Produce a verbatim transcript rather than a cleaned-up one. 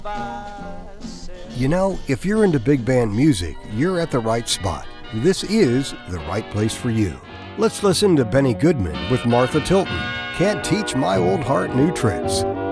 You know, if you're into big band music, you're at the right spot. This is the right place for you. Let's listen to Benny Goodman with Martha Tilton. Can't Teach My Old Heart New Tricks.